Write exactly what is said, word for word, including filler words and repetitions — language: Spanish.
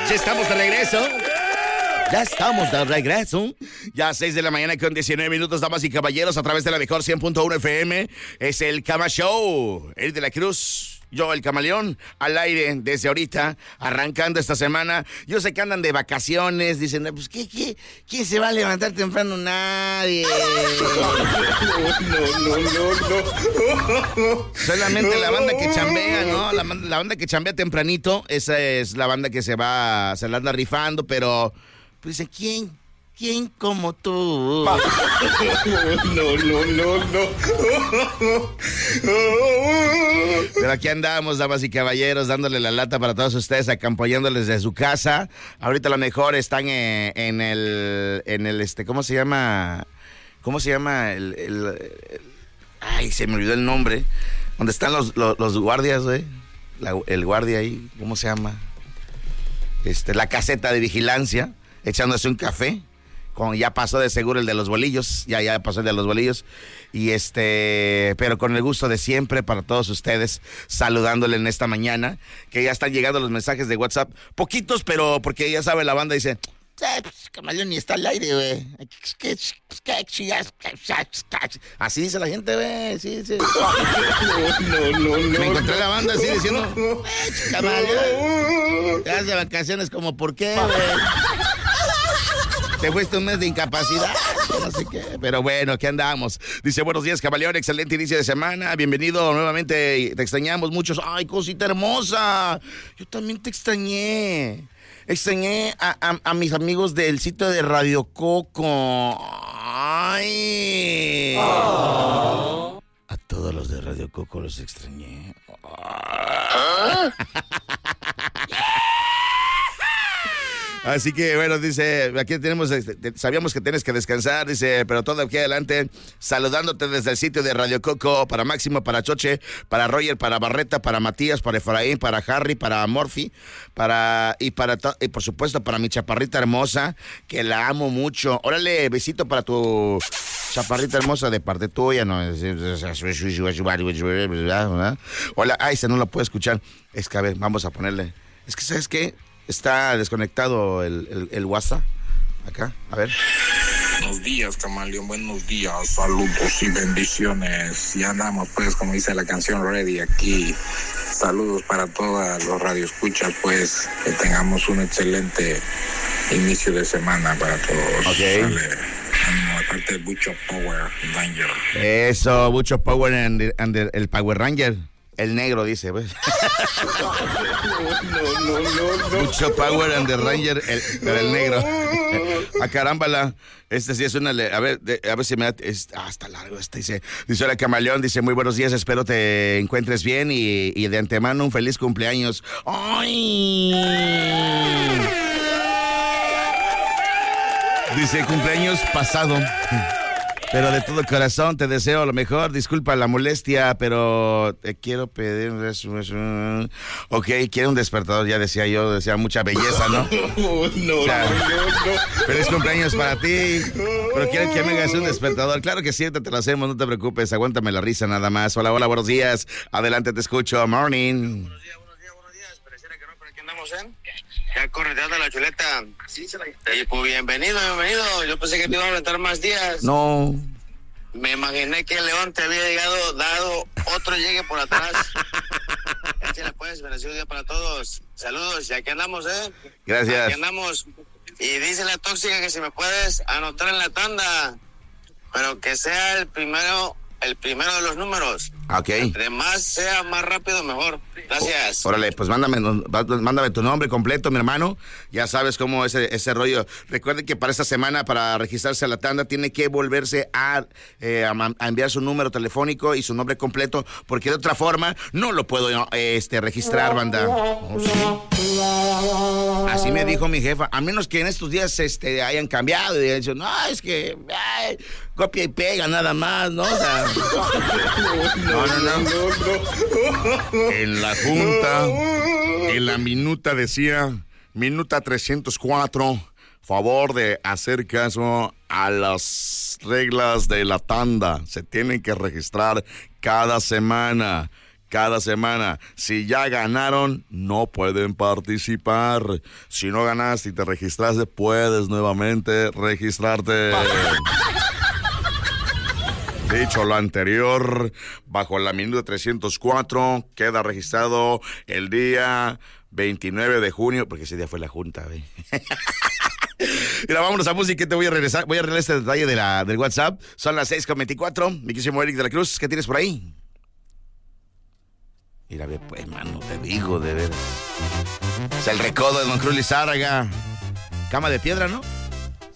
Ya estamos de regreso. Ya estamos de regreso. Ya seis de la mañana con diecinueve minutos, damas y caballeros, a través de la mejor cien punto uno F M. Es el Cama Show. Eric de la Cruz, yo, el Camaleón, al aire desde ahorita, arrancando esta semana. Yo sé que andan de vacaciones, dicen, pues, ¿qué, qué? ¿Quién se va a levantar temprano? Nadie. No, no, no, no, no. Solamente la banda que chambea, ¿no? La, la banda que chambea tempranito, esa es la banda que se va, se la anda rifando, pero, pues, dice, ¿quién? ¿Quién como tú? No, no, no, no. Pero aquí andamos, damas y caballeros, dándole la lata para todos ustedes, acompañándoles desde su casa. Ahorita a lo mejor están en, en el, en el, este, ¿cómo se llama? ¿Cómo se llama? El, el, el ay, se me olvidó el nombre. ¿Dónde están los, los, los guardias, güey? La, el guardia ahí, ¿cómo se llama? Este, la caseta de vigilancia, echándose un café. Con, ya pasó de seguro el de los bolillos, ya ya pasó el de los bolillos, y este, pero con el gusto de siempre para todos ustedes, saludándole en esta mañana, que ya están llegando los mensajes de WhatsApp, poquitos, pero porque ya sabe la banda, dice, Camaleón ni está al aire, güey. Así dice la gente, güey, sí, sí. No, no, no. Me encontré la banda así diciendo, Camaleón, te vas de vacaciones como, ¿por qué, güey? Te fuiste un mes de incapacidad, no sé qué, pero bueno, aquí andamos. Dice, buenos días, Camaleón, excelente inicio de semana, bienvenido nuevamente, te extrañamos muchos. Ay, cosita hermosa, yo también te extrañé. Extrañé a, a, a mis amigos del sitio de Radio Coco. Ay. Oh. A todos los de Radio Coco los extrañé. Oh. Así que, bueno, dice, aquí tenemos, sabíamos que tienes que descansar, dice, pero todo aquí adelante, saludándote desde el sitio de Radio Coco, para Máximo, para Choche, para Roger, para Barreta, para Matías, para Efraín, para Harry, para Morphy, para, y para, y por supuesto, para mi chaparrita hermosa, que la amo mucho. Órale, besito para tu chaparrita hermosa de parte tuya, ¿no? Hola, ay, se no lo puedo escuchar. Es que, a ver, vamos a ponerle, es que, ¿sabes qué? Está desconectado el, el, el WhatsApp. Acá, a ver. Buenos días, Camaleón, buenos días, saludos y bendiciones. Ya andamos, pues, como dice la canción Ready aquí. Saludos para todos los radioescuchas, pues, que tengamos un excelente inicio de semana para todos. Ok. Sale, ánimo, aparte de Bucho Power Ranger. Eso, Bucho Power and, and the, el Power Ranger. El negro, dice, pues. No, no, no, no. Mucho Power and the Ranger, el, pero el negro. A carámbala. Este sí es una... A ver, de, a ver si me da... Es, ah, está largo este, dice. Dice, hola, Camaleón, dice, muy buenos días, espero te encuentres bien y, y de antemano un feliz cumpleaños. ¡Ay! Dice, cumpleaños pasado. Pero de todo corazón te deseo lo mejor. Disculpa la molestia, pero te quiero pedir... Ok, quiero un despertador, ya decía yo, decía mucha belleza, ¿no? No, O sea, no, no, no. feliz cumpleaños para ti. Pero quiero que me hagas un despertador. Claro que sí, te lo hacemos, no te preocupes. Aguántame la risa nada más. Hola, hola, buenos días. Adelante, te escucho. Morning. Buenos días, buenos días, buenos días. Pareciera que no, pero aquí andamos, ¿eh? Ya correteando la chuleta. Sí, se la... Y pues bienvenido, bienvenido. Yo pensé que te iba a aventar más días. No. Me imaginé que el León te había llegado, dado otro llegue por atrás. Échale pues, bendecido día para todos. Saludos, y aquí andamos, ¿eh? Gracias. Aquí andamos. Y dice la tóxica que si me puedes anotar en la tanda, pero que sea el primero, el primero de los números. Ok. Entre más sea, más rápido, mejor. Gracias. Órale, pues mándame, mándame tu nombre completo, mi hermano. Ya sabes cómo es ese, ese rollo. Recuerden que para esta semana, para registrarse a la tanda, tiene que volverse a, eh, a, a enviar su número telefónico y su nombre completo, porque de otra forma no lo puedo este, registrar, banda. Oh, sí. Así me dijo mi jefa. A menos que en estos días este, hayan cambiado y hayan dicho, no, es que ay, copia y pega nada más, ¿no? O sea, no, no, no, no. En la junta, en la minuta decía, minuta trescientos cuatro, favor de hacer caso a las reglas de la tanda. Se tienen que registrar cada semana. cada semana. Si ya ganaron, no pueden participar. Si no ganaste y te registraste, puedes nuevamente registrarte. Dicho lo anterior, bajo la minuta trescientos cuatro, queda registrado el día veintinueve de junio, porque ese día fue la junta, ¿ve? Mira, vámonos a música, te voy a regresar, voy a arreglar este detalle de la, del WhatsApp. Son las seis con veinticuatro, mi querido Eric de la Cruz, ¿qué tienes por ahí? Mira, ve, pues, mano, te digo, de veras. Es el recodo de Don Cruz Lizárraga. Cama de piedra, ¿no?